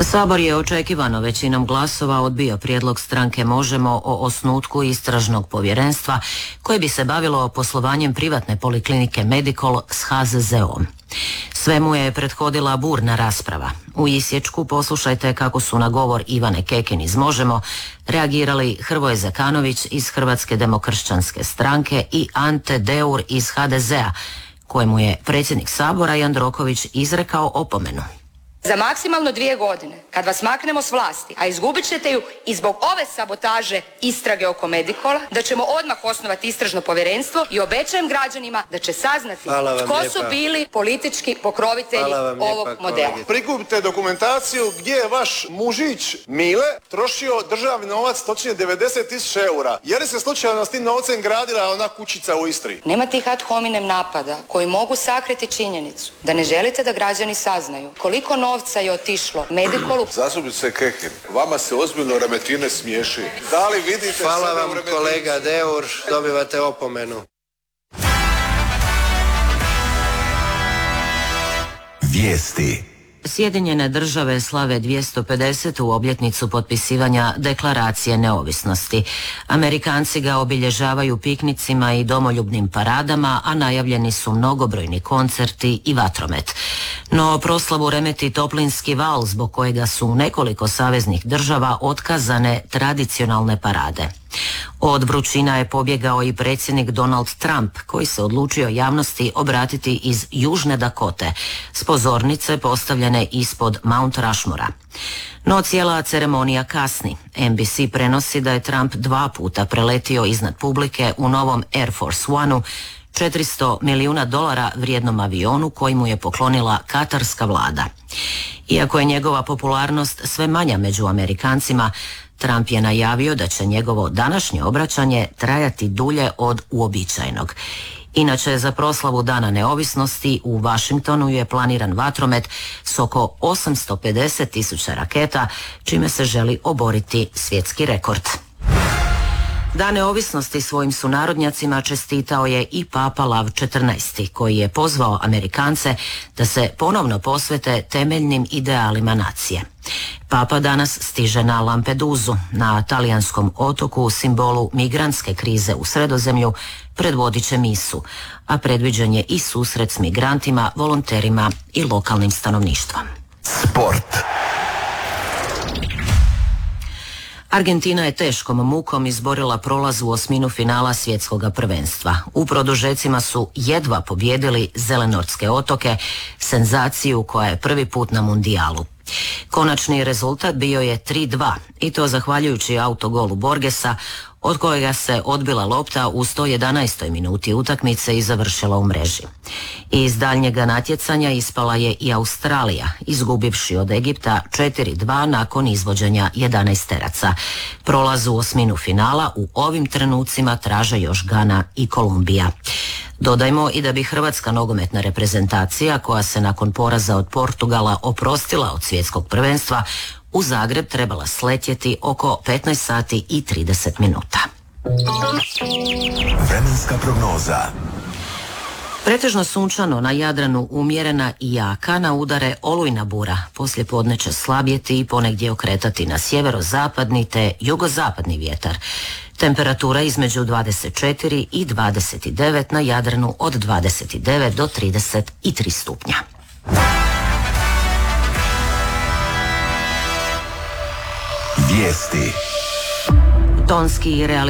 Sabor je očekivano većinom glasova odbio prijedlog stranke Možemo o osnutku istražnog povjerenstva koje bi se bavilo poslovanjem privatne poliklinike Medikol s HZZO-om. Svemu je prethodila burna rasprava. U isječku poslušajte kako su na govor Ivane Kekin iz Možemo reagirali Hrvoje Zekanović iz Hrvatske demokršćanske stranke i Ante Deur iz HDZ-a, kojemu je predsjednik Sabora Jandroković izrekao opomenu. Za maksimalno 2 godine, kad vas maknemo s vlasti, a izgubit ćete ju i zbog ove sabotaže istrage oko Medikola, da ćemo odmah osnovati istražno povjerenstvo i obećajem građanima da će saznati tko su bili politički pokrovitelji ovog modela. Prikupite dokumentaciju gdje je vaš mužić Mile trošio državni novac, točnije 90.000 eura. Je li se slučajno s tim novcem gradila ona kućica u Istri? Nema tih ad hominem napada koji mogu sakriti činjenicu da ne želite da građani saznaju koliko novca je otišlo Medikolu. Zastupnice Kekin, vama se ozbiljno Remetine smiješi. Da li vidite... Hvala vam kolega Deur, dobivate opomenu. Vijesti. Sjedinjene države slave 250. obljetnicu potpisivanja Deklaracije neovisnosti. Amerikanci ga obilježavaju piknicima i domoljubnim paradama, a najavljeni su mnogobrojni koncerti i vatromet. No proslavu remeti toplinski val zbog kojega su u nekoliko saveznih država otkazane tradicionalne parade. Od vrućina je pobjegao i predsjednik Donald Trump, koji se odlučio javnosti obratiti iz Južne Dakote, s pozornice postavljene ispod Mount Rushmora. No cijela ceremonija kasni. NBC prenosi da je Trump 2 puta preletio iznad publike u novom Air Force One-u, $400 milijuna vrijednom avionu koji mu je poklonila katarska vlada. Iako je njegova popularnost sve manja među Amerikancima, Trump je najavio da će njegovo današnje obraćanje trajati dulje od uobičajenog. Inače, za proslavu Dana neovisnosti u Washingtonu je planiran vatromet s oko 850.000 raketa, čime se želi oboriti svjetski rekord. Dan neovisnosti svojim sunarodnjacima čestitao je i Papa Lav XIV, koji je pozvao Amerikance da se ponovno posvete temeljnim idealima nacije. Papa danas stiže na Lampedusu, na talijanskom otoku, simbolu migrantske krize u Sredozemlju, predvodit će misu, a predviđen je i susret s migrantima, volonterima i lokalnim stanovništvom. Sport. Argentina je teškom mukom izborila prolaz u osminu finala svjetskog prvenstva. U produžecima su jedva pobijedili Zelenortske otoke, senzaciju koja je prvi put na mundijalu. Konačni rezultat bio je 3:2 i to zahvaljujući autogolu Borgesa, od kojega se odbila lopta u 111. minuti utakmice i završila u mreži. Iz daljnjega natjecanja ispala je i Australija, izgubivši od Egipta 4:2 nakon izvođenja 11 teraca. Prolaz u osminu finala u ovim trenucima traže još Gana i Kolumbija. Dodajmo i da bi hrvatska nogometna reprezentacija, koja se nakon poraza od Portugala oprostila od svjetskog prvenstva, u Zagreb trebala sletjeti oko 15 sati i 30 minuta. Vremenska prognoza. Pretežno sunčano, na Jadranu umjerena i jaka, na udare olujna bura. Poslije podne će slabjeti i ponegdje okretati na sjeverozapadni te jugozapadni vjetar. Temperatura između 24 i 29, na Jadranu od 29 do 33 stupnja. Vijesti. Tonski